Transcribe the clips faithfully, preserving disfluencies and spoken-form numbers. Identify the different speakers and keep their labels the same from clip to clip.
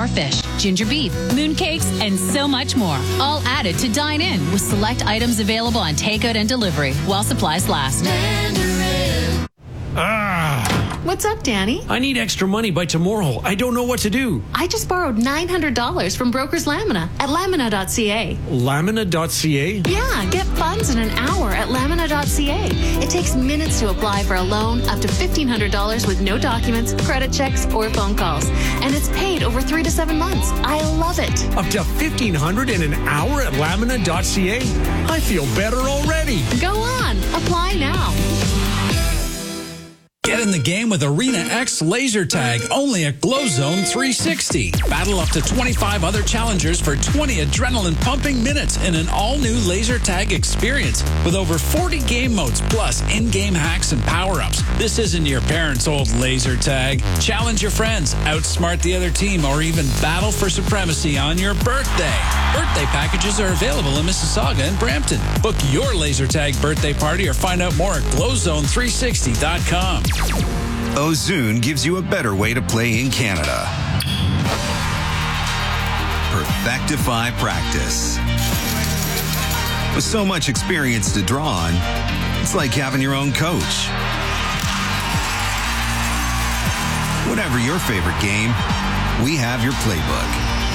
Speaker 1: fish, ginger beef, moon cakes, and so much more. All added to dine in with select items available on takeout and delivery while supplies last.
Speaker 2: Ah.
Speaker 3: What's up, Danny?
Speaker 2: I need extra money by tomorrow. I don't know what to do.
Speaker 3: I just borrowed nine hundred dollars from Brokers Lamina at lamina dot c a.
Speaker 2: Lamina dot c a?
Speaker 3: Yeah, get funds in an hour at lamina dot c a. It takes minutes to apply for a loan up to fifteen hundred dollars with no documents, credit checks, or phone calls. And it's paid over three to seven months. I love it.
Speaker 2: Up to fifteen hundred dollars in an hour at lamina dot c a? I feel better already.
Speaker 3: Go on. Apply now.
Speaker 4: Get in the game with Arena X Laser Tag, only at Glow Zone three sixty. Battle up to twenty-five other challengers for twenty adrenaline-pumping minutes in an all-new laser tag experience with over forty game modes plus in-game hacks and power-ups. This isn't your parents' old laser tag. Challenge your friends, outsmart the other team, or even battle for supremacy on your birthday. Birthday packages are available in Mississauga and Brampton. Book your laser tag birthday party or find out more at glow zone three sixty dot com.
Speaker 5: Ozoon gives you a better way to play in Canada. Perfectify practice. With so much experience to draw on, it's like having your own coach. Whatever your favorite game, we have your playbook.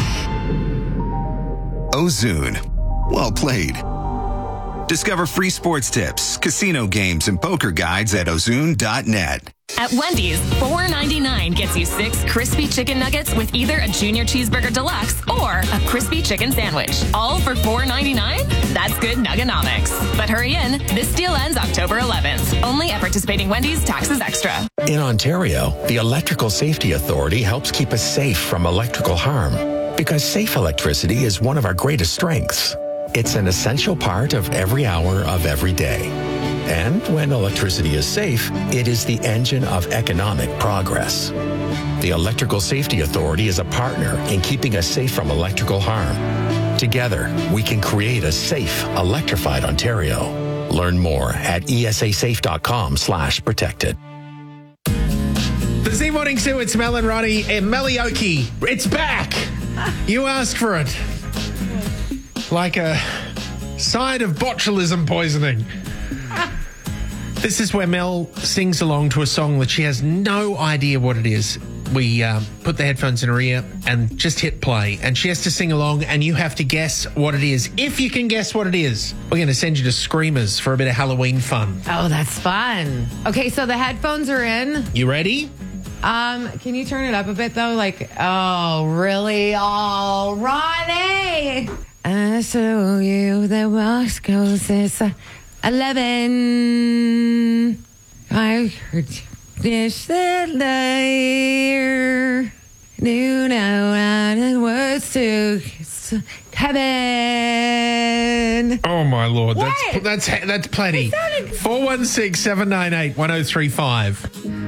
Speaker 5: Ozoon. Well played. Discover free sports tips, casino games, and poker guides at ozoon dot net.
Speaker 6: At Wendy's, four ninety-nine gets you six crispy chicken nuggets with either a junior cheeseburger deluxe or a crispy chicken sandwich. All for four ninety-nine? That's good nuggenomics. But hurry in. This deal ends October eleventh. Only at participating Wendy's, taxes extra.
Speaker 7: In Ontario, the Electrical Safety Authority helps keep us safe from electrical harm because safe electricity is one of our greatest strengths. It's an essential part of every hour of every day. And when electricity is safe, it is the engine of economic progress. The Electrical Safety Authority is a partner in keeping us safe from electrical harm. Together, we can create a safe, electrified Ontario. Learn more at esasafe.com slash protected.
Speaker 8: The Z Morning Zoo, it's Mel and Ronnie and Melioki. It's back. You asked for it. Like a side of botulism poisoning. This is where Mel sings along to a song that she has no idea what it is. We uh, put the headphones in her ear and just hit play. And she has to sing along and you have to guess what it is. If you can guess what it is, we're going to send you to Screamers for a bit of Halloween fun.
Speaker 9: Oh, that's fun. Okay, so the headphones are in.
Speaker 8: You ready?
Speaker 9: Um, can you turn it up a bit, though? Like, oh, really? Oh, Ronnie! I show you the Moscow since eleven. I heard this later. You know how the words to heaven.
Speaker 8: Oh my Lord,
Speaker 9: what?
Speaker 8: that's that's that's plenty.
Speaker 9: Sounded-
Speaker 8: four one six, seven nine eight, one oh three five.